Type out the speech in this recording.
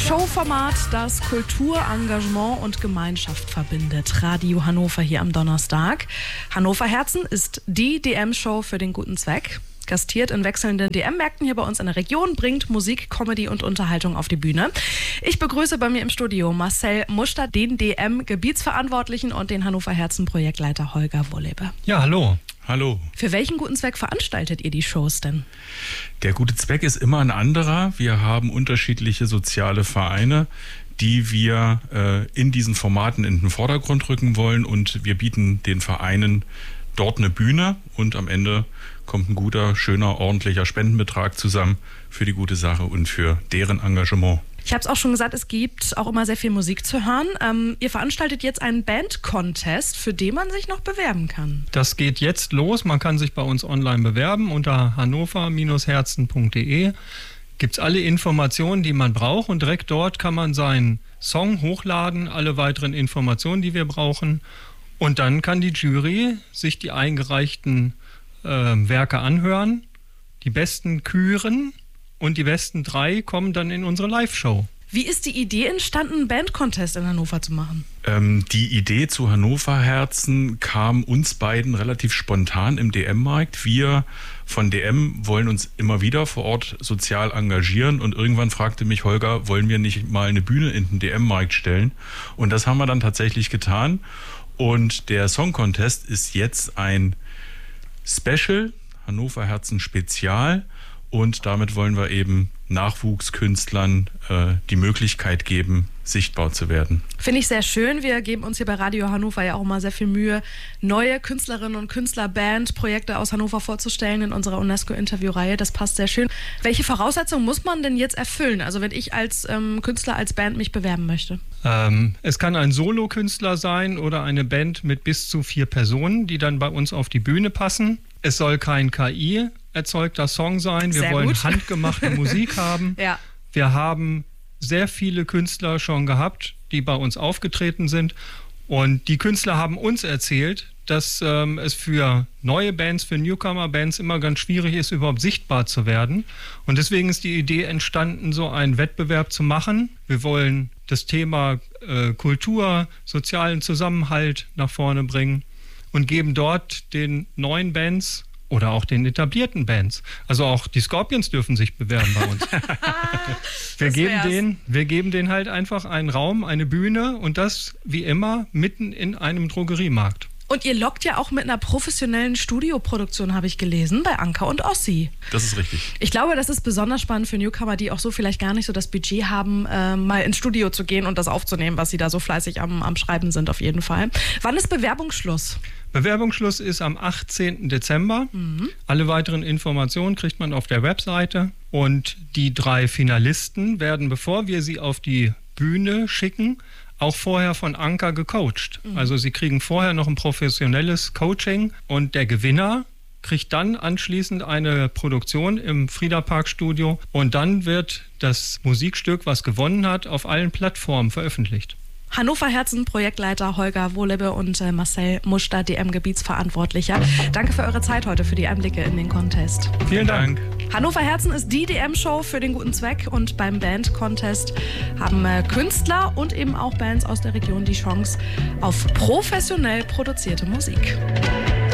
Showformat, das Kultur, Engagement und Gemeinschaft verbindet. Radio Hannover hier am Donnerstag. Hannover Herzen ist die DM-Show für den guten Zweck. Gastiert in wechselnden DM-Märkten hier bei uns in der Region, bringt Musik, Comedy und Unterhaltung auf die Bühne. Ich begrüße bei mir im Studio Marcel Muster, den DM-Gebietsverantwortlichen und den Hannover Herzen-Projektleiter Holger Wohlebe. Ja, hallo. Hallo. Für welchen guten Zweck veranstaltet ihr die Shows denn? Der gute Zweck ist immer ein anderer. Wir haben unterschiedliche soziale Vereine, die wir in diesen Formaten in den Vordergrund rücken wollen, und wir bieten den Vereinen dort eine Bühne und am Ende kommt ein guter, schöner, ordentlicher Spendenbetrag zusammen für die gute Sache und für deren Engagement. Ich habe es auch schon gesagt, es gibt auch immer sehr viel Musik zu hören. Ihr veranstaltet jetzt einen Band-Contest, für den man sich noch bewerben kann. Das geht jetzt los. Man kann sich bei uns online bewerben unter hannover-herzen.de. Gibt es alle Informationen, die man braucht, und direkt dort kann man seinen Song hochladen, alle weiteren Informationen, die wir brauchen. Und dann kann die Jury sich die eingereichten Werke anhören, die besten küren, und die besten 3 kommen dann in unsere Live-Show. Wie ist die Idee entstanden, einen Band-Contest in Hannover zu machen? Die Idee zu Hannover Herzen kam uns beiden relativ spontan im DM-Markt. Wir von DM wollen uns immer wieder vor Ort sozial engagieren, und irgendwann fragte mich Holger, wollen wir nicht mal eine Bühne in den DM-Markt stellen? Und das haben wir dann tatsächlich getan. Und der Song Contest ist jetzt ein Special, Hannover Herzen Spezial. Und damit wollen wir eben Nachwuchskünstlern die Möglichkeit geben, sichtbar zu werden. Finde ich sehr schön. Wir geben uns hier bei Radio Hannover ja auch immer sehr viel Mühe, neue Künstlerinnen und Künstler, Projekte aus Hannover vorzustellen in unserer UNESCO-Interviewreihe. Das passt sehr schön. Welche Voraussetzungen muss man denn jetzt erfüllen? Also wenn ich als Künstler, als Band mich bewerben möchte? Es kann ein Solokünstler sein oder eine Band mit bis zu 4 Personen, die dann bei uns auf die Bühne passen. Es soll kein KI erzeugter Song sein. Wir wollen handgemachte Musik haben. Ja. Wir haben sehr viele Künstler schon gehabt, die bei uns aufgetreten sind. Und die Künstler haben uns erzählt, dass es für neue Bands, für Newcomer-Bands immer ganz schwierig ist, überhaupt sichtbar zu werden. Und deswegen ist die Idee entstanden, so einen Wettbewerb zu machen. Wir wollen das Thema Kultur, sozialen Zusammenhalt nach vorne bringen und geben dort den neuen Bands oder auch den etablierten Bands. Also auch die Scorpions dürfen sich bewerben bei uns. Wir geben denen halt einfach einen Raum, eine Bühne, und das wie immer mitten in einem Drogeriemarkt. Und ihr lockt ja auch mit einer professionellen Studioproduktion, habe ich gelesen, bei Anker und Ossi. Das ist richtig. Ich glaube, das ist besonders spannend für Newcomer, die auch so vielleicht gar nicht so das Budget haben, mal ins Studio zu gehen und das aufzunehmen, was sie da so fleißig am Schreiben sind, auf jeden Fall. Wann ist Bewerbungsschluss? Bewerbungsschluss ist am 18. Dezember. Alle weiteren Informationen kriegt man auf der Webseite. Und die 3 Finalisten werden, bevor wir sie auf die Bühne schicken, auch vorher von Anker gecoacht. Also sie kriegen vorher noch ein professionelles Coaching, und der Gewinner kriegt dann anschließend eine Produktion im Frieda-Park-Studio, und dann wird das Musikstück, was gewonnen hat, auf allen Plattformen veröffentlicht. Hannover Herzen Projektleiter Holger Wohlebe und Marcel Muster, DM-Gebietsverantwortlicher. Danke für eure Zeit heute, für die Einblicke in den Contest. Vielen Dank. Hannover Herzen ist die DM-Show für den guten Zweck, und beim Band-Contest haben Künstler und eben auch Bands aus der Region die Chance auf professionell produzierte Musik.